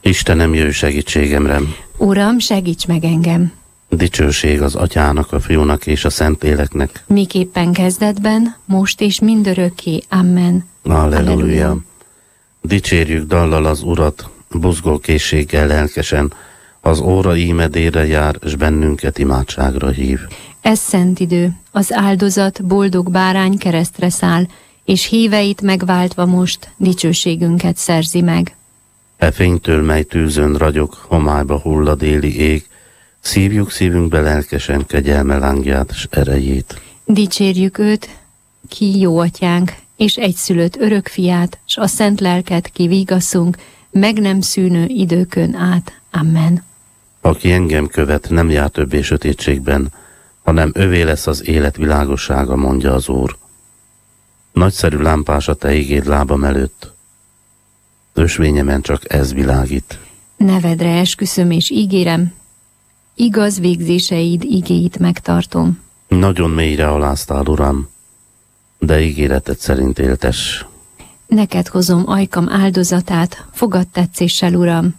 Istenem, jöjj segítségemre! Uram, segíts meg engem! Dicsőség az Atyának, a Fiúnak és a Szentléleknek. Miképpen kezdetben, most és mindörökké. Amen. Halleluja! Dicsérjük dallal az Urat, buzgó készséggel lelkesen, az óra ímedére jár, s bennünket imádságra hív. Ez szent idő, az áldozat boldog bárány keresztre száll, és híveit megváltva most dicsőségünket szerzi meg. E fénytől, mely tűzön ragyog, homályba hull a déli ég, szívjuk szívünkbe lelkesen kegyelme lángját s erejét. Dicsérjük őt, ki jó atyánk, és egyszülött örök fiát, s a szent lelket kivígasszunk, meg nem szűnő időkön át. Amen. Aki engem követ, nem jár többé sötétségben, hanem övé lesz az élet világossága, mondja az Úr. Nagyszerű lámpás a te igéd lábam előtt, ösvényemen csak ez világít. Nevedre esküszöm és ígérem, igaz végzéseid igéit megtartom. Nagyon mélyre aláztál, Uram, de ígéreted szerint éltess. Neked hozom ajkam áldozatát, fogadd tetszéssel, Uram.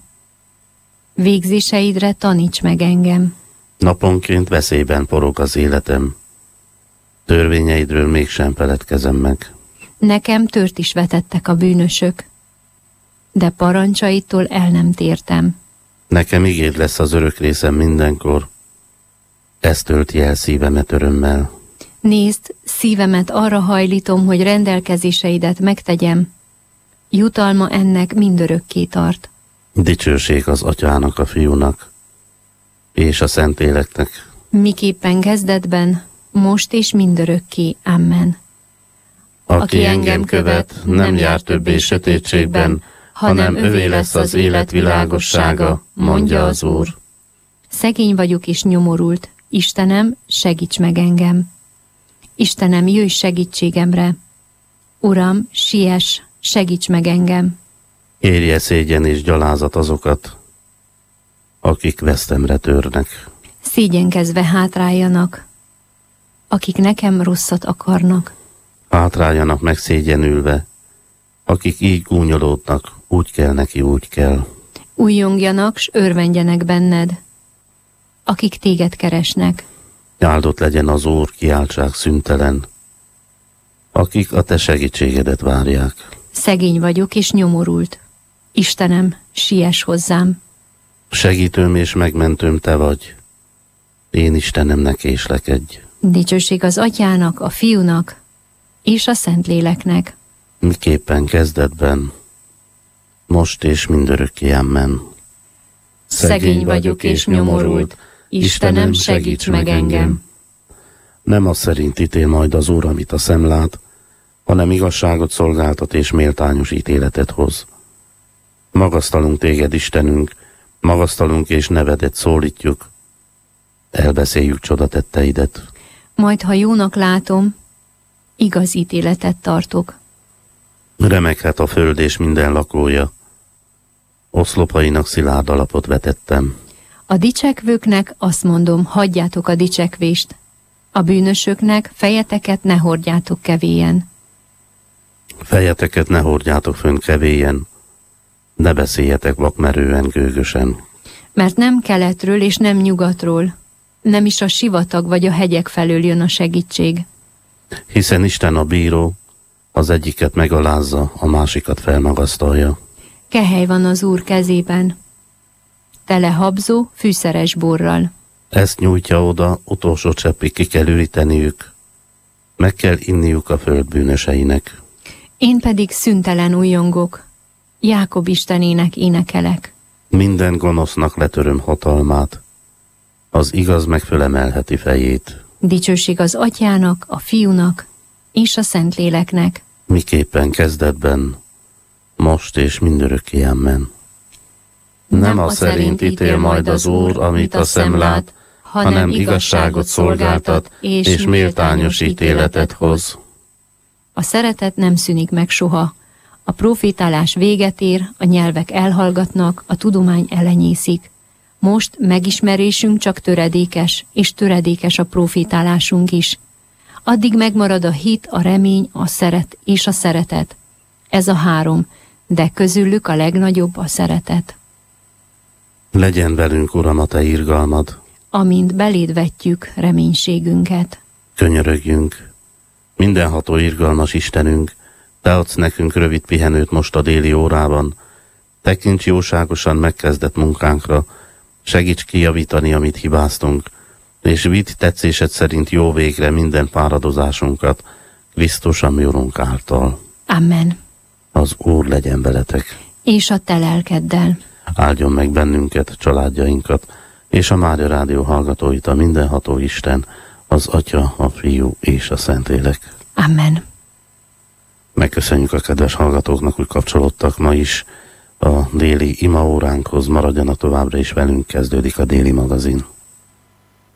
Végzéseidre taníts meg engem. Naponként veszélyben forog az életem, törvényeidről mégsem feledkezem meg. Nekem tört is vetettek a bűnösök, de parancsaitól el nem tértem. Nekem igéd lesz az örök részem mindenkor, ez tölti el szívemet örömmel. Nézd, szívemet arra hajlítom, hogy rendelkezéseidet megtegyem. Jutalma ennek mindörökké tart. Dicsőség az Atyának, a Fiúnak és a Szentléleknek. Miképpen kezdetben, most és mindörökké. Amen. Aki engem követ, nem jár többé sötétségben, hanem övé lesz az élet világossága, mondja az Úr. Szegény vagyok és nyomorult. Istenem, segíts meg engem. Istenem, jöjj segítségemre. Uram, siess, segíts meg engem. Érje szégyen és gyalázat azokat, akik vesztemre törnek. Szégyenkezve hátráljanak, akik nekem rosszat akarnak. Hátráljanak megszégyenülve, akik így gúnyolódnak, úgy kell neki, úgy kell. Újjongjanak, s örvendjenek benned, akik téged keresnek. Áldott legyen az Úr, kiáltság szüntelen, akik a te segítségedet várják. Szegény vagyok és nyomorult. Istenem, siess hozzám. Segítőm és megmentőm te vagy. Én Istenemnek késlekedj. Dicsőség az Atyának, a Fiúnak és a Szentléleknek. Miképpen kezdetben, most és mindörökké. Amen. Szegény vagyok és nyomorult. Istenem, segíts meg engem. Nem az szerint ítél majd az Úr, amit a szem lát, hanem igazságot szolgáltat és méltányos ítéletet hoz. Magasztalunk téged, Istenünk, magasztalunk és nevedet szólítjuk, elbeszéljük csodatetteidet. Majd, ha jónak látom, igaz ítéletet tartok. Remeghet a föld és minden lakója, oszlopainak szilárd alapot vetettem. A dicsekvőknek azt mondom, hagyjátok a dicsekvést. A bűnösöknek fejeteket ne hordjátok kevélyen. Fejeteket ne hordjátok fönn kevélyen, ne beszéljetek vakmerően, gőgösen. Mert nem keletről és nem nyugatról, nem is a sivatag vagy a hegyek felől jön a segítség. Hiszen Isten a bíró, az egyiket megalázza, a másikat felmagasztalja. Kehely van az Úr kezében, tele habzó, fűszeres borral. Ezt nyújtja oda, utolsó cseppig ki kell üríteniük, meg kell inniuk a föld bűnöseinek. Én pedig szüntelen újjongok, Jákob Istenének énekelek. Minden gonosznak letöröm hatalmát, az igaz meg fölemelheti fejét. Dicsőség az Atyának, a Fiúnak és a Szentléleknek. Miképpen kezdetben, most és mindörökké. Amen. Nem a szerint ítél majd az Úr, amit a szem lát, hanem igazságot szolgáltat és méltányos ítéletet hoz. A szeretet nem szűnik meg soha. A profétálás véget ér, a nyelvek elhallgatnak, a tudomány elenyészik. Most megismerésünk csak töredékes, és töredékes a profétálásunk is. Addig megmarad a hit, a remény, a szeret és a szeretet. Ez a három, de közülük a legnagyobb a szeretet. Legyen velünk, Uram, a Te irgalmad. Amint beléd vetjük reménységünket. Könyörögjünk. Mindenható irgalmas Istenünk, Te adsz nekünk rövid pihenőt most a déli órában. Tekints jóságosan megkezdett munkánkra, segíts kijavítani, amit hibáztunk, és vidd tetszésed szerint jó végre minden fáradozásunkat, Krisztus, a mi Urunk által. Amen. Az Úr legyen veletek. És a te lelkeddel. Áldjon meg bennünket, családjainkat, és a Mária Rádió hallgatóit a mindenható Isten, az Atya, a Fiú és a Szentlélek. Amen. Megköszönjük a kedves hallgatóknak, hogy kapcsolódtak ma is a déli imaóránkhoz. Maradjanak továbbra is velünk, kezdődik a déli magazin.